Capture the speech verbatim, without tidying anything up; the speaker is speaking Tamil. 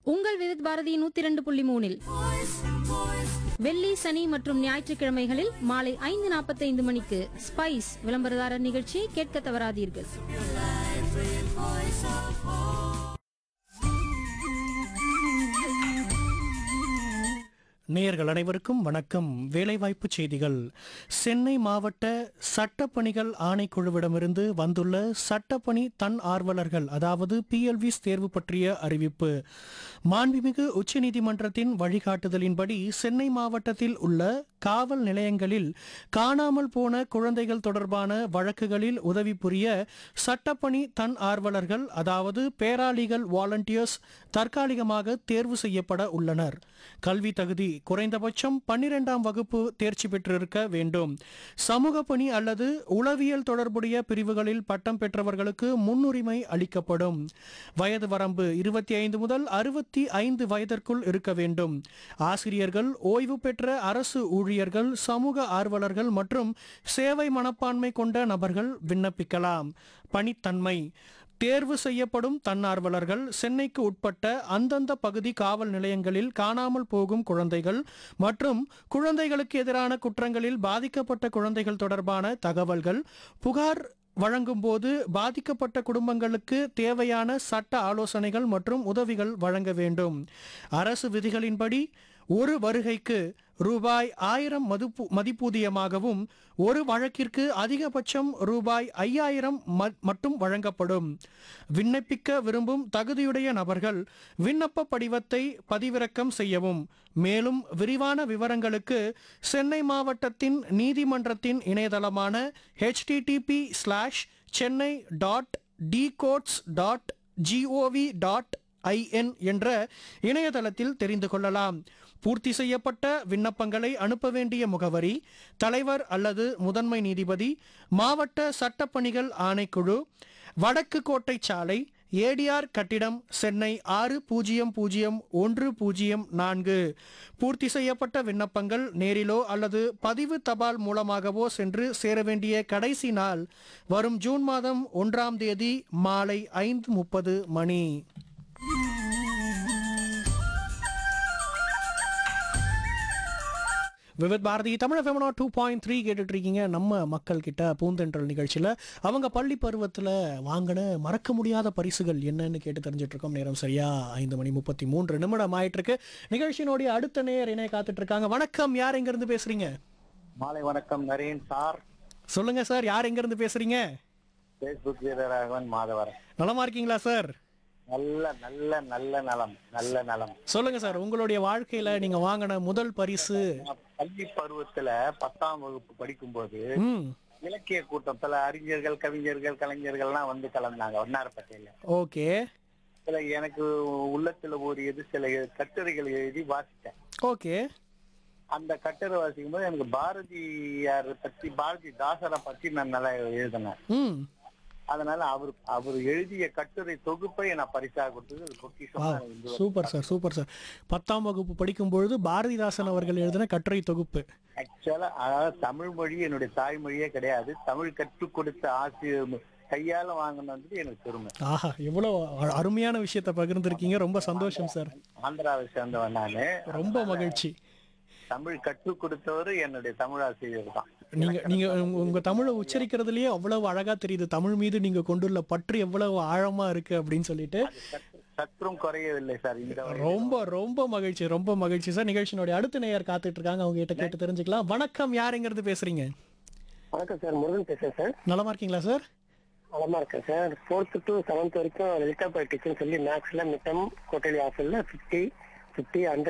உங்கள் விவித் பாரதி நூத்தி இரண்டு புள்ளி மூணில் வெள்ளி சனி மற்றும் ஞாயிற்றுக்கிழமைகளில் மாலை ஐந்து நாற்பத்தைந்து மணிக்கு ஸ்பைஸ் விளம்பரதாரர் நிகழ்ச்சியை கேட்க தவறாதீர்கள். நேயர்கள் அனைவருக்கும் வணக்கம். வேலைவாய்ப்பு செய்திகள். சென்னை மாவட்ட சட்டப்பணிகள் ஆணைக்குழுவிடமிருந்து வந்துள்ள சட்டப்பணி தன் ஆர்வலர்கள் அதாவது பிஎல்விஸ் தேர்வு பற்றிய அறிவிப்பு. மாண்புமிகு உச்சநீதிமன்றத்தின் வழிகாட்டுதலின்படி சென்னை மாவட்டத்தில் உள்ள காவல் நிலையங்களில் காணாமல் போன குழந்தைகள் தொடர்பான வழக்குகளில் உதவி புரிய சட்டப்பணி தன் ஆர்வலர்கள் அதாவது பேராலீகல் வாலண்டியர்ஸ் தற்காலிகமாக தேர்வு செய்யப்பட உள்ளனர். கல்வி தகுதி குறைந்தபட்சம் பன்னிரெண்டாம் வகுப்பு தேர்ச்சி பெற்றிருக்க வேண்டும். சமூக பணி அல்லது உளவியல் தொடர்புடைய பிரிவுகளில் பட்டம் பெற்றவர்களுக்கு முன்னுரிமை அளிக்கப்படும். வயது வரம்பு இருபத்தி ஐந்து முதல் அறுபத்தி ஐந்து வயதிற்குள் இருக்க வேண்டும். ஆசிரியர்கள், ஓய்வு பெற்ற அரசு ஊழியர்கள், சமூக ஆர்வலர்கள் மற்றும் சேவை மனப்பான்மை கொண்ட நபர்கள் விண்ணப்பிக்கலாம். பணித்தன்மை தேர்வு செய்யப்படும் தன்னார்வலர்கள் சென்னைக்கு உட்பட்ட அந்தந்த பகுதி காவல் நிலையங்களில் காணாமல் போகும் குழந்தைகள் மற்றும் குழந்தைகளுக்கு எதிரான குற்றங்களில் பாதிக்கப்பட்ட குழந்தைகள் தொடர்பான தகவல்கள் புகார் வழங்கும் போது பாதிக்கப்பட்ட குடும்பங்களுக்கு தேவையான சட்ட ஆலோசனைகள் மற்றும் உதவிகள் வழங்க வேண்டும். அரசு விதிகளின்படி ஒரு வருகைக்கு ரூபாய் ஆயிரம் மதிப்பு மதிப்பூதியமாகவும் ஒரு வழக்கிற்கு அதிகபட்சம் ரூபாய் ஐயாயிரம் மட்டும் வழங்கப்படும். விண்ணப்பிக்க விரும்பும் தகுதியுடைய நபர்கள் விண்ணப்ப படிவத்தை பதிவிறக்கம் செய்யவும். மேலும் விரிவான விவரங்களுக்கு சென்னை மாவட்டத்தின் நீதிமன்றத்தின் இணையதளமான HTTP slash Chennai dot டிகோட்ஸ் dot gov dot IN என்ற இணையதளத்தில் தெரிந்து கொள்ளலாம். பூர்த்தி செய்யப்பட்ட விண்ணப்பங்களை அனுப்ப வேண்டிய முகவரி தலைவர் அல்லது முதன்மை நீதிபதி, மாவட்ட சட்டப்பணிகள் ஆணைக்குழு, வடக்கு கோட்டை சாலை, ஏடிஆர் கட்டிடம், சென்னை ஆறு பூஜ்ஜியம் பூஜ்ஜியம் ஒன்று பூஜ்ஜியம் நான்கு. பூர்த்தி செய்யப்பட்ட விண்ணப்பங்கள் நேரிலோ அல்லது பதிவு தபால் மூலமாகவோ சென்று சேர வேண்டிய கடைசி நாள் வரும் ஜூன் மாதம் ஒன்றாம் தேதி மாலை ஐந்து முப்பது மணி. Vividh Bharathi Tamil FM two point three கேட்டுட்டு இருக்கீங்க. நம்ம மக்கள் கிட்ட பூந்தென்றல் நிகழ்ச்சியில் அவங்க பள்ளி பருவத்தில் வாங்கின மறக்க முடியாத பரிசுகள் என்னன்னு கேட்டு தெரிஞ்சிட்டு இருக்கோம். நேரம் சரியா ஐந்து மணி முப்பத்தி மூன்று நிமிடம் ஆயிட்டு இருக்கு. நிகழ்ச்சியினுடைய அடுத்த நேர் இணைய காத்துட்டு இருக்காங்க. வணக்கம், யார் எங்க இருந்து பேசுறீங்க? மாலை வணக்கம் நரேன் சார். சொல்லுங்க சார், யார் எங்க இருந்து பேசுறீங்க? பேஸ்புக் வீரராகவன் மாதவரன். நலமா இருக்கீங்களா சார்? நல்ல நல்ல நல்ல நலம் நல்ல நலம். சொல்லுங்க சார், உங்களுடைய வாழ்க்கையில நீங்க வாங்கின முதல் பரிசு. பள்ளி பருவத்துல பத்தாம் வகுப்பு படிக்கும் போது இலக்கிய கூட்டத்துல அறிஞர்கள், கவிஞர்கள், கலைஞர்கள்லாம் வந்து கலந்தாங்க வண்ணாரப்பேட்டையில. ஓகே. சில எனக்கு உள்ளத்துல ஓடியது சில கட்டுரைகள் எழுதி வாசித்தேன். ஓகே. அந்த கட்டுரை வாசிக்கும் போது எனக்கு பாரதியார் பத்தி, பாரதி தாசரை பத்தி நான் நல்லா எழுதினேன். அதனால அவர் அவர் எழுதிய கட்டுரை தொகுப்பை நான் பரிசாக கொடுத்தது. Super sir, super sir. பத்தாம் வகுப்பு படிக்கும் பொழுது பாரதிதாசன் அவர்கள் எழுதின கட்டுரை தொகுப்பு. ஆக்சுவலா அதாவது தமிழ் மொழி என்னுடைய தாய்மொழியே கிடையாது. தமிழ் கற்றுக் கொடுத்த ஆசிரியர் கையால வாங்கினது எனக்கு பெருமை. ஆஹா, எவ்வளவு அருமையான விஷயத்தை பகிர்ந்திருக்கீங்க. ரொம்ப சந்தோஷம் சார். ஆந்திராவை சேர்ந்தவன் நானு. ரொம்ப மகிழ்ச்சி. தமிழ் கற்றுக் கொடுத்தவரு என்னுடைய தமிழ் ஆசிரியர் தான். நீங்க நீங்க உங்க தமிழை உச்சரிக்கிறதுலயே அவ்வளவு அழகா தெரியுது. தமிழ் மீது நீங்க கொண்டுள்ள பற்று எவ்வளவு ஆழமா இருக்கு அப்படின்னு சொல்லிட்டு சற்றும் குறையவில்லை சார். இந்த ரொம்ப ரொம்ப மகிழ்ச்சி, ரொம்ப மகிழ்ச்சி சார். நிகழ்ச்சியினுடைய அடுத்த நேயர் காத்துட்டு இருக்காங்க, அவங்க கிட்ட கேட்டு தெரிஞ்சுக்கலாம். வணக்கம், யார் எங்க இருந்து பேசுறீங்க? வணக்கம் சார், முருகன் பேசுறேன் சார். நலமா இருக்கீங்களா சார்? நலமா இருக்கேன் சார். ஃபோர்த் டு செவன்த் வரைக்கும் லலிதா பாய் டீச்சர்னு சொல்லி மேக்ஸ்ல மிட்டம் கோட்டலி ஹாஸ்டல்ல பிப்டி பிப்டி ஹண்ட்ரட்